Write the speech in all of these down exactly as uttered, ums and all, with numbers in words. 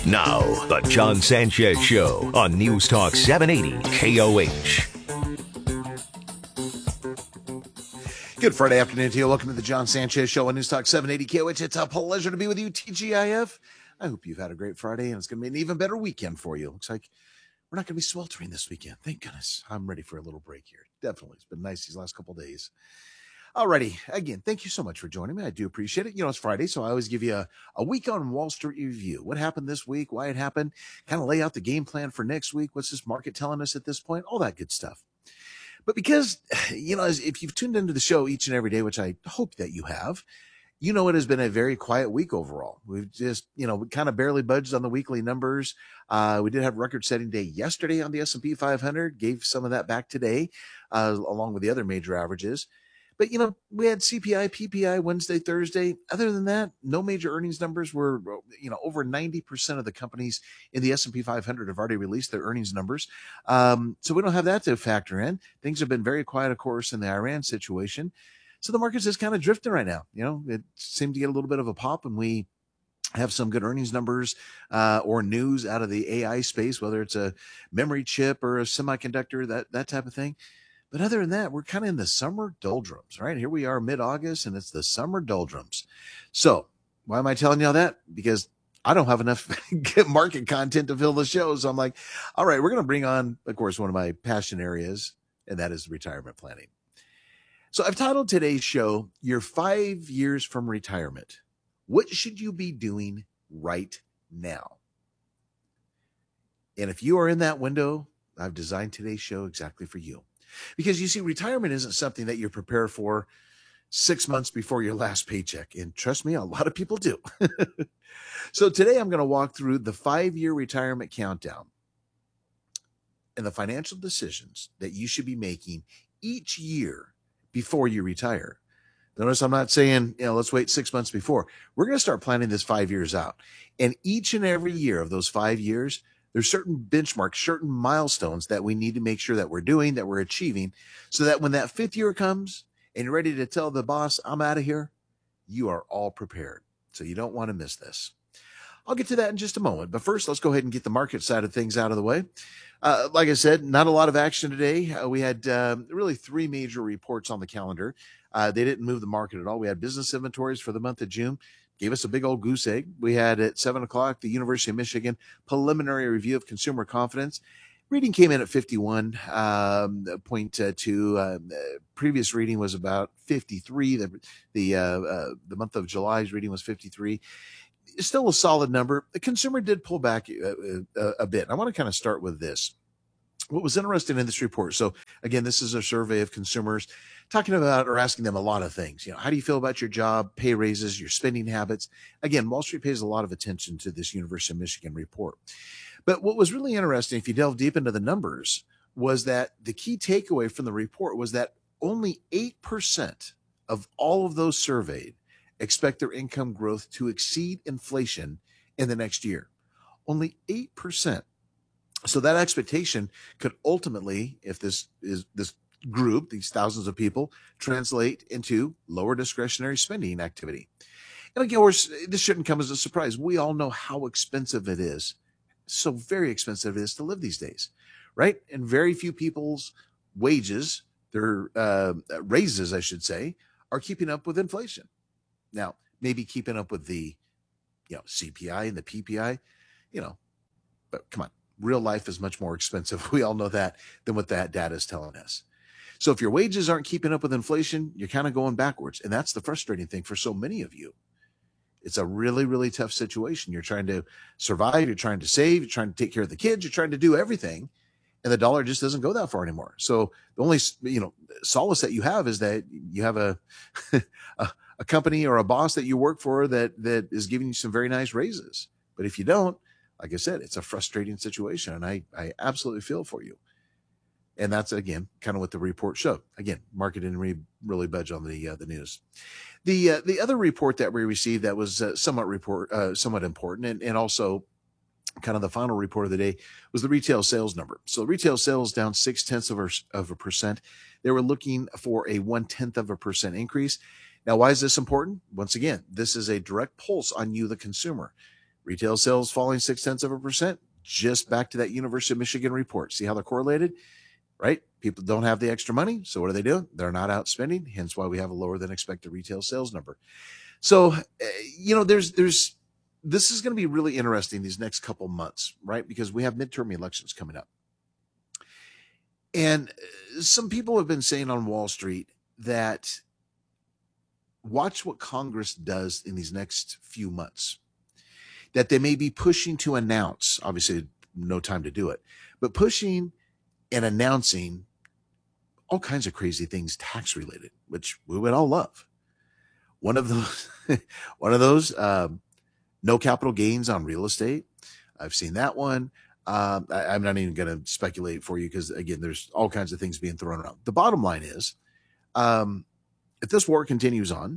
Now, the John Sanchez Show on News Talk seven eighty K O H. Good Friday afternoon to you. Welcome to the John Sanchez Show on News Talk seven eighty K O H. It's a pleasure to be with you, T G I F. I hope you've had a great Friday, and it's going to be an even better weekend for you. Looks like we're not going to be sweltering this weekend. Thank goodness. I'm ready for a little break here. Definitely. It's been nice these last couple of days. Alrighty. Again, thank you so much for joining me. I do appreciate it. You know, it's Friday, so I always give you a, a week on Wall Street review. What happened this week, why it happened, kind of lay out the game plan for next week. What's this market telling us at this point? All that good stuff. But because, you know, as if you've tuned into the show each and every day, which I hope that you have, you know, it has been a very quiet week overall. We've just, you know, we kind of barely budged on the weekly numbers. Uh, we did have record-setting day yesterday on the S and P five hundred, gave some of that back today, uh, along with the other major averages. But, you know, we had C P I, P P I Wednesday, Thursday. Other than that, no major earnings numbers. Were, you know, over ninety percent of the companies in the S and P five hundred have already released their earnings numbers. Um, so we don't have that to factor in. Things have been very quiet, of course, in the Iran situation. So the market's just kind of drifting right now. You know, it seemed to get a little bit of a pop, and we have some good earnings numbers uh, or news out of the A I space, whether it's a memory chip or a semiconductor, that that type of thing. But other than that, we're kind of in the summer doldrums, right? Here we are mid-August, and it's the summer doldrums. So why am I telling you all that? Because I don't have enough market content to fill the show. So I'm like, all right, we're going to bring on, of course, one of my passion areas, and that is retirement planning. So I've titled today's show, You're Five Years from Retirement. What should you be doing right now? And if you are in that window, I've designed today's show exactly for you. Because you see, retirement isn't something that you prepare for six months before your last paycheck. And trust me, a lot of people do. So today I'm going to walk through the five-year retirement countdown and the financial decisions that you should be making each year before you retire. Notice I'm not saying, you know, let's wait six months before. We're going to start planning this five years out. And each and every year of those five years, there's certain benchmarks, certain milestones that we need to make sure that we're doing, that we're achieving, so that when that fifth year comes and you're ready to tell the boss, I'm out of here, you are all prepared. So you don't want to miss this. I'll get to that in just a moment. But first, let's go ahead and get the market side of things out of the way. Uh, like I said, not a lot of action today. Uh, we had um, really three major reports on the calendar. Uh, they didn't move the market at all. We had business inventories for the month of June. Gave us a big old goose egg. We had at seven o'clock, the University of Michigan preliminary review of consumer confidence. Reading came in at fifty-one point two. Um, uh, previous reading was about fifty-three. The the, uh, uh, the month of July's reading was fifty-three. Still a solid number. The consumer did pull back a, a, a bit. I want to kind of start with this. What was interesting in this report, so again, this is a survey of consumers talking about or asking them a lot of things. You know, how do you feel about your job, pay raises, your spending habits? Again, Wall Street pays a lot of attention to this University of Michigan report. But what was really interesting, if you delve deep into the numbers, was that the key takeaway from the report was that only eight percent of all of those surveyed expect their income growth to exceed inflation in the next year. Only eight percent. So that expectation could ultimately, if this is this group, these thousands of people, translate into lower discretionary spending activity. And again, course, this shouldn't come as a surprise. We all know how expensive it is. So very expensive it is to live these days, right? And very few people's wages, their uh, raises, I should say, are keeping up with inflation. Now, maybe keeping up with the, you know, C P I and the P P I, you know, but come on. Real life is much more expensive. We all know that than what that data is telling us. So if your wages aren't keeping up with inflation, you're kind of going backwards. And that's the frustrating thing for so many of you. It's a really, really tough situation. You're trying to survive. You're trying to save. You're trying to take care of the kids. You're trying to do everything. And the dollar just doesn't go that far anymore. So the only, you know, solace that you have is that you have a, a, a company or a boss that you work for that, that is giving you some very nice raises. But if you don't, like I said, it's a frustrating situation, and I, I absolutely feel for you. And that's, again, kind of what the report showed. Again, market didn't re- really budge on the uh, the news. The uh, the other report that we received that was uh, somewhat report uh, somewhat important, and, and also kind of the final report of the day, was the retail sales number. So retail sales down six tenths of a, of a percent. They were looking for a one tenth of a percent increase. Now, why is this important? Once again, this is a direct pulse on you, the consumer. Retail sales falling six tenths of a percent. Just back to that University of Michigan report. See how they're correlated, right? People don't have the extra money. So what do they do? They're not out spending. Hence why we have a lower than expected retail sales number. So, uh, you know, there's, there's, this is going to be really interesting these next couple months, right? Because we have midterm elections coming up. And some people have been saying on Wall Street that watch what Congress does in these next few months, that they may be pushing to announce, obviously no time to do it, but pushing and announcing all kinds of crazy things tax related, which we would all love. One of those, one of those, um, no capital gains on real estate. I've seen that one. Um, I, I'm not even going to speculate for you because, again, there's all kinds of things being thrown around. The bottom line is, um, if this war continues on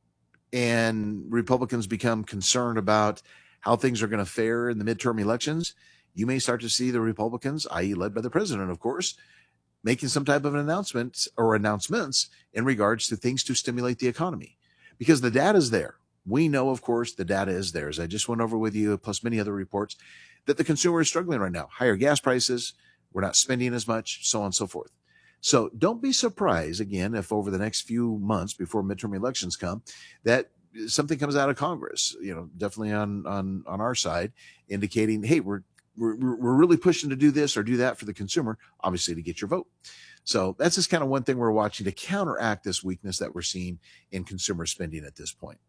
and Republicans become concerned about how things are going to fare in the midterm elections, you may start to see the Republicans, that is led by the president, of course, making some type of an announcement or announcements in regards to things to stimulate the economy, because the data is there. We know, of course, the data is there. As I just went over with you, plus many other reports, that the consumer is struggling right now. Higher gas prices, we're not spending as much, so on and so forth. So don't be surprised, again, if over the next few months before midterm elections come, that something comes out of Congress, you know, definitely on on on our side, indicating, hey, we're we're we're really pushing to do this or do that for the consumer, obviously to get your vote. So that's just kind of one thing we're watching to counteract this weakness that we're seeing in consumer spending at this point.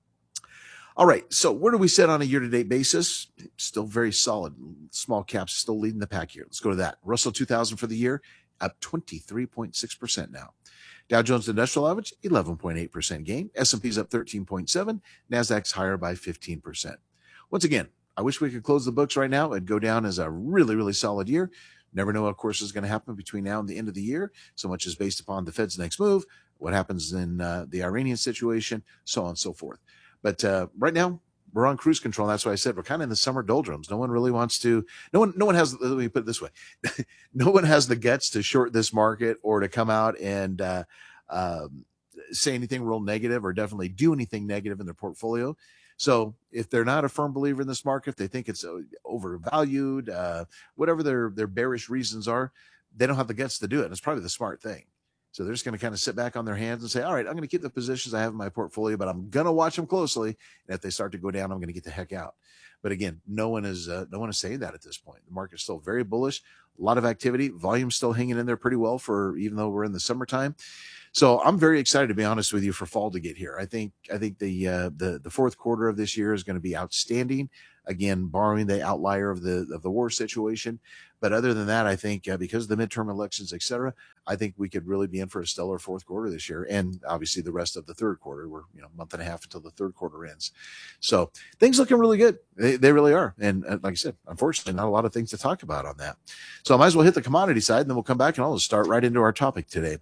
All right, so where do we sit on a year-to-date basis? Still very solid. Small caps still leading the pack here. Let's go to that. Russell two thousand for the year, up twenty-three point six percent now. Dow Jones Industrial Average, eleven point eight percent gain. S and P's up thirteen point seven. NASDAQ's higher by fifteen percent. Once again, I wish we could close the books right now and go down as a really, really solid year. Never know, of course, is going to happen between now and the end of the year. So much is based upon the Fed's next move, what happens in uh, the Iranian situation, so on and so forth. But uh, right now, we're on cruise control. That's why I said we're kind of in the summer doldrums. No one really wants to, no one, no one has, let me put it this way. No one has the guts to short this market or to come out and uh, um, say anything real negative or definitely do anything negative in their portfolio. So if they're not a firm believer in this market, they think it's overvalued, uh, whatever their, their bearish reasons are, they don't have the guts to do it. And it's probably the smart thing. So they're just going to kind of sit back on their hands and say, all right, I'm going to keep the positions I have in my portfolio, but I'm going to watch them closely. And if they start to go down, I'm going to get the heck out. But again, no one is uh, no one is saying that at this point. The market's still very bullish, a lot of activity, volume still hanging in there pretty well for even though we're in the summertime. So I'm very excited, to be honest with you, for fall to get here. I think I think the uh, the the fourth quarter of this year is going to be outstanding. Again, borrowing the outlier of the of the war situation. But other than that, I think uh, because of the midterm elections, et cetera, I think we could really be in for a stellar fourth quarter this year. And obviously the rest of the third quarter. We're, you know, a month and a half until the third quarter ends. So things looking really good. They, they really are. And uh, like I said, unfortunately, not a lot of things to talk about on that. So I might as well hit the commodity side and then we'll come back and I'll just start right into our topic today.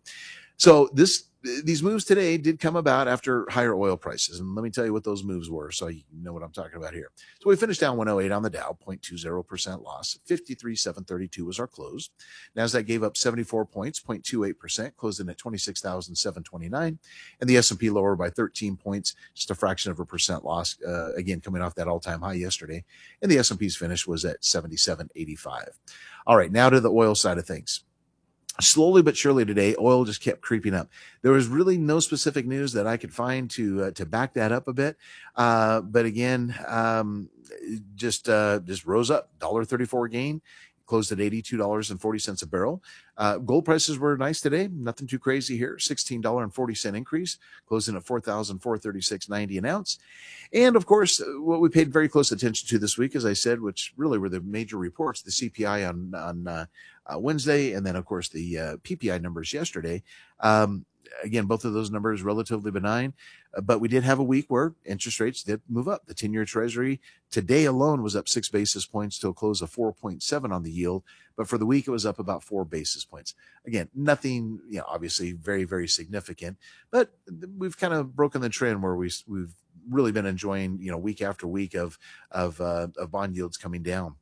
So this, these moves today did come about after higher oil prices. And let me tell you what those moves were so you know what I'm talking about here. So we finished down one oh eight on the Dow, zero point two zero percent loss. fifty-three seven thirty-two was our close. NASDAQ gave up seventy-four points, zero point two eight percent, closed in at twenty-six thousand seven hundred twenty-nine. And the S and P lower by thirteen points, just a fraction of a percent loss, uh, again, coming off that all-time high yesterday. And the S and P's finish was at seventy-seven eighty-five. All right, now to the oil side of things. Slowly but surely today, oil just kept creeping up. There was really no specific news that I could find to uh, to back that up a bit. Uh, but again, um, just uh, just rose up, one dollar thirty-four gain, closed at eighty-two dollars and forty cents a barrel. Uh, gold prices were nice today. Nothing too crazy here. sixteen dollars and forty cents increase, closing at four thousand four hundred thirty-six dollars and ninety cents an ounce. And of course, what we paid very close attention to this week, as I said, which really were the major reports, the C P I on, on uh, uh, Wednesday, and then of course the uh, P P I numbers yesterday. Um, Again, both of those numbers relatively benign, uh, but we did have a week where interest rates did move up. The ten-year Treasury today alone was up six basis points to a close of four point seven on the yield, but for the week it was up about four basis points. Again, nothing, you know, obviously very, very significant, but we've kind of broken the trend where we, we've really been enjoying, you know, week after week of of, uh, of bond yields coming down.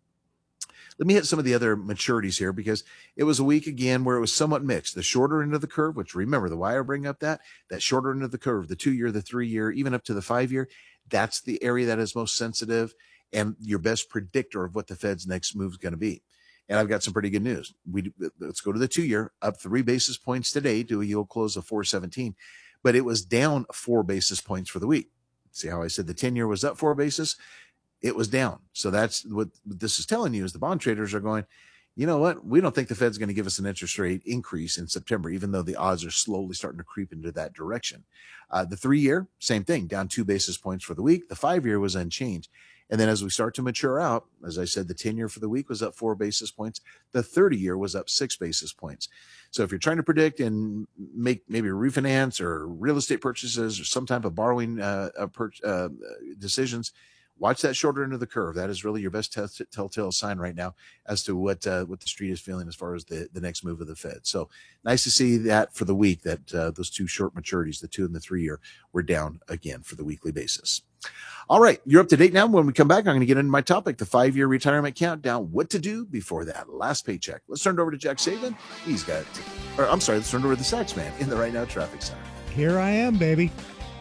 Let me hit some of the other maturities here because it was a week again where it was somewhat mixed. The shorter end of the curve, which remember the why I bring up that, that shorter end of the curve, the two year, the three year, even up to the five year, that's the area that is most sensitive. and your best predictor of what the Fed's next move is going to be. And I've got some pretty good news. We let's go to the two-year, up three basis points today to a yield close of four seventeen, but it was down four basis points for the week. See how I said the ten-year was up four basis? It was down. So that's what this is telling you is the bond traders are going, you know what? We don't think the Fed's going to give us an interest rate increase in September, even though the odds are slowly starting to creep into that direction. Uh, the three-year, same thing, down two basis points for the week. The five-year was unchanged. And then as we start to mature out, as I said, the ten-year for the week was up four basis points. The thirty-year was up six basis points. So if you're trying to predict and make maybe refinance or real estate purchases or some type of borrowing uh, uh, per, uh, decisions, watch that shorter end of the curve. That is really your best t- telltale sign right now as to what uh, what the street is feeling as far as the, the next move of the Fed. So nice to see that for the week that uh, those two short maturities, the two and the three year, were down again for the weekly basis. All right, you're up to date now. When we come back, I'm going to get into my topic, the five-year retirement countdown, what to do before that last paycheck. Let's turn it over to Jack Saban. He's got, or I'm sorry, let's turn it over to the Sax Man in the Right Now Traffic Center. Here I am, baby.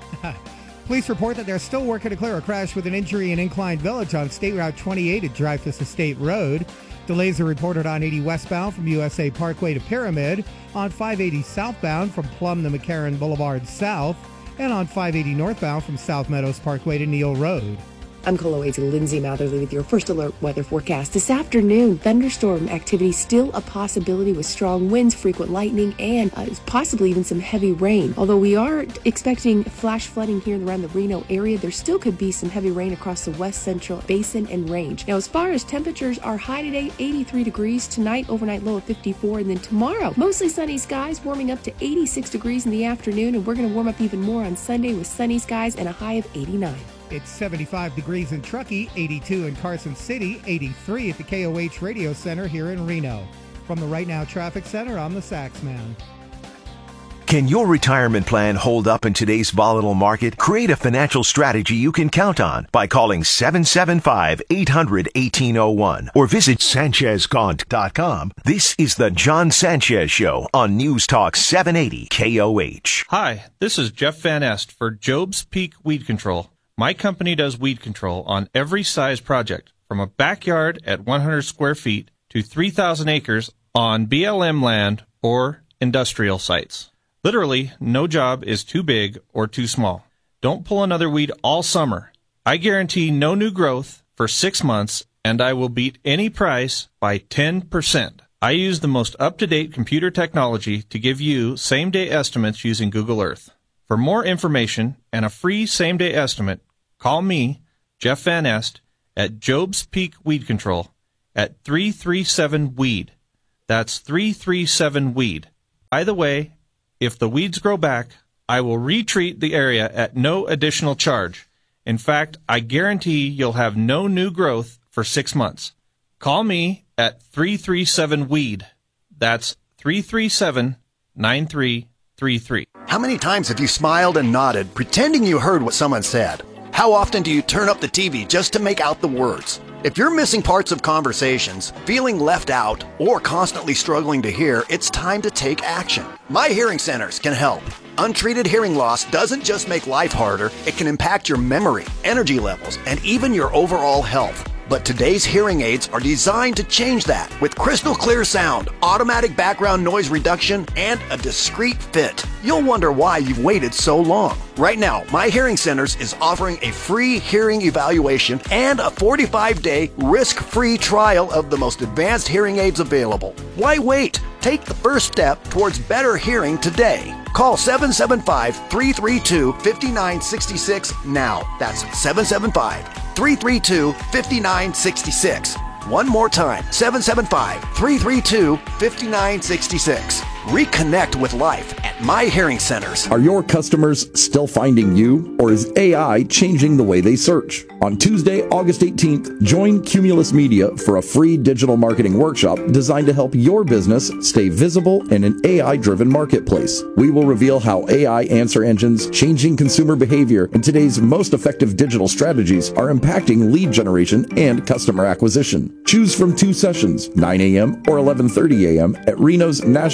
Police report that they're still working to clear a crash with an injury in Incline Village on State Route twenty-eight at Dreyfus Estate Road. Delays are reported on eighty westbound from U S A Parkway to Pyramid, on five eighty southbound from Plum to McCarran Boulevard South, and on five eighty northbound from South Meadows Parkway to Neal Road. I'm Coloade's Lindsay Matherly with your first alert weather forecast. This afternoon, thunderstorm activity still a possibility with strong winds, frequent lightning, and uh, possibly even some heavy rain. Although we are expecting flash flooding here around the Reno area, there still could be some heavy rain across the west central basin and range. Now, as far as temperatures are high today, eighty-three degrees. Tonight, overnight low of fifty-four. And then tomorrow, mostly sunny skies, warming up to eighty-six degrees in the afternoon. And we're going to warm up even more on Sunday with sunny skies and a high of eighty-nine. It's seventy-five degrees in Truckee, eighty-two in Carson City, eighty-three at the K O H Radio Center here in Reno. From the Right Now Traffic Center, I'm the Sax Man. Can your retirement plan hold up in today's volatile market? Create a financial strategy you can count on by calling seven seven five, eight hundred, eighteen oh one or visit Sanchez Gaunt dot com. This is the John Sanchez Show on News Talk seven eighty K O H. Hi, this is Jeff Van Est for Job's Peak Weed Control. My company does weed control on every size project, from a backyard at one hundred square feet to three thousand acres on B L M land or industrial sites. Literally, no job is too big or too small. Don't pull another weed all summer. I guarantee no new growth for six months, and I will beat any price by ten percent. I use the most up-to-date computer technology to give you same-day estimates using Google Earth. For more information and a free same-day estimate, call me, Jeff Van Est, at Job's Peak Weed Control at three three seven weed. That's three three seven weed. By the way, if the weeds grow back, I will retreat the area at no additional charge. In fact, I guarantee you'll have no new growth for six months. Call me at three three seven weed. That's three three seven, nine three three three. How many times have you smiled and nodded, pretending you heard what someone said? How often do you turn up the T V just to make out the words? If you're missing parts of conversations, feeling left out, or constantly struggling to hear, it's time to take action. My Hearing Centers can help. Untreated hearing loss doesn't just make life harder, it can impact your memory, energy levels, and even your overall health. But today's hearing aids are designed to change that with crystal clear sound, automatic background noise reduction, and a discreet fit. You'll wonder why you've waited so long. Right now, My Hearing Centers is offering a free hearing evaluation and a forty-five day risk-free trial of the most advanced hearing aids available. Why wait? Take the first step towards better hearing today. Call seven seven five, three three two, five nine six six now. That's seven seven five, three three two, five nine six six. One more time, seven seven five, three three two, five nine six six. Reconnect with life at My Hearing Centers. Are your customers still finding you, or is A I changing the way they search? On Tuesday, August eighteenth, join Cumulus Media for a free digital marketing workshop designed to help your business stay visible in an A I-driven marketplace. We will reveal how A I answer engines, changing consumer behavior, and today's most effective digital strategies are impacting lead generation and customer acquisition. Choose from two sessions, nine a.m. or eleven thirty a.m. at Reno's National Automotive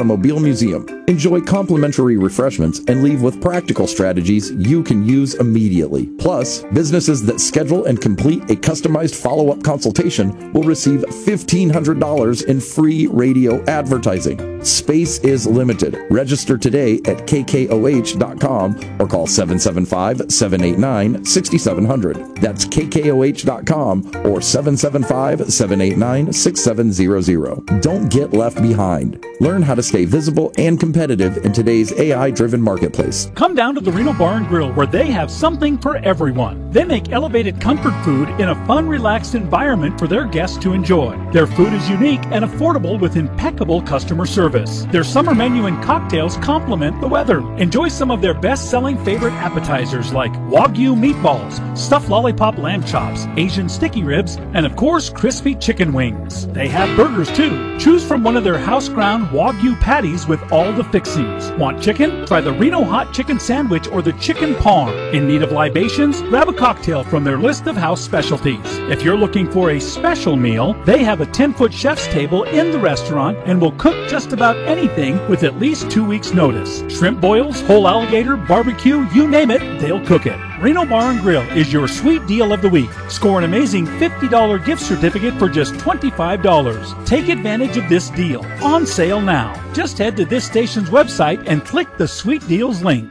Automobile Museum. Enjoy complimentary refreshments and leave with practical strategies you can use immediately. Plus, businesses that schedule and complete a customized follow-up consultation will receive fifteen hundred dollars in free radio advertising. Space is limited. Register today at k k o h dot com or call seven seven five, seven eight nine, six seven zero zero. That's k k o h dot com or seven seven five, seven eight nine, six seven zero zero. Don't get left behind. Learn how to stay visible and competitive in today's A I-driven marketplace. Come down to the Reno Bar and Grill, where they have something for everyone. They make elevated comfort food in a fun, relaxed environment for their guests to enjoy. Their food is unique and affordable with impeccable customer service. Their summer menu and cocktails complement the weather. Enjoy some of their best-selling favorite appetizers like Wagyu meatballs, stuffed lollipop lamb chops, Asian sticky ribs, and of course, crispy chicken wings. They have burgers too. Choose from one of their house-ground Wagyu patties with all the fixings. Want chicken? Try the Reno Hot Chicken Sandwich or the Chicken Parm. In need of libations? Grab a cocktail from their list of house specialties. If you're looking for a special meal, they have a ten-foot chef's table in the restaurant and will cook just about anything with at least two weeks' notice. Shrimp boils, whole alligator, barbecue, you name it, they'll cook it. Reno Bar and Grill is your sweet deal of the week. Score an amazing fifty dollars gift certificate for just twenty-five dollars. Take advantage of this deal. On sale now. Just head to this station's website and click the Sweet Deals link.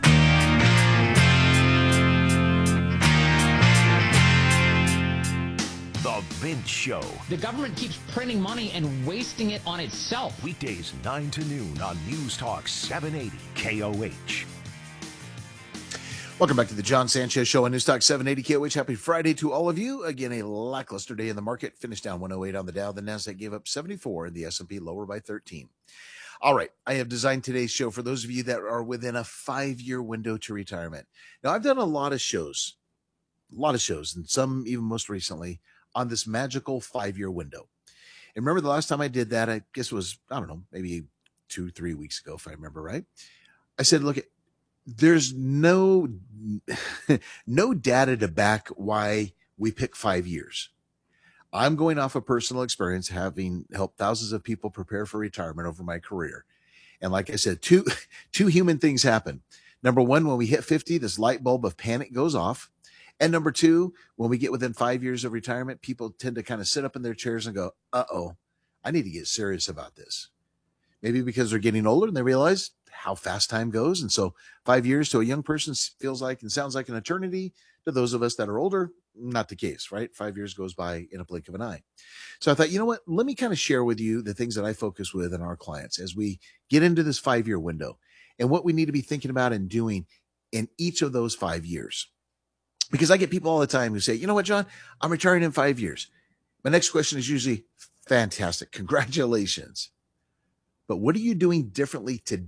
The Vince Show. The government keeps printing money and wasting it on itself. Weekdays nine to noon on News Talk seven eighty K O H. Welcome back to the John Sanchez Show on News Talk seven eighty K O H. Happy Friday to all of you. Again, a lackluster day in the market. Finished down one oh eight on the Dow. The NASDAQ gave up seventy-four and the S and P lower by thirteen. All right. I have designed today's show for those of you that are within a five-year window to retirement. Now, I've done a lot of shows, a lot of shows, and some even most recently on this magical five-year window. And remember the last time I did that, I guess it was, I don't know, maybe two, three weeks ago, if I remember right. I said, look, there's no, no data to back why we pick five years. I'm going off of personal experience, having helped thousands of people prepare for retirement over my career. And like I said, two, two human things happen. Number one, when we hit fifty, this light bulb of panic goes off. And number two, when we get within five years of retirement, people tend to kind of sit up in their chairs and go, uh-oh, I need to get serious about this. Maybe because they're getting older and they realize how fast time goes. And so five years to a young person feels like and sounds like an eternity. To those of us that are older, not the case, right? Five years goes by in a blink of an eye. So I thought, you know what? Let me kind of share with you the things that I focus with in our clients as we get into this five-year window and what we need to be thinking about and doing in each of those five years. Because I get people all the time who say, you know what, John, I'm retiring in five years. My next question is usually, fantastic. Congratulations. But what are you doing differently today?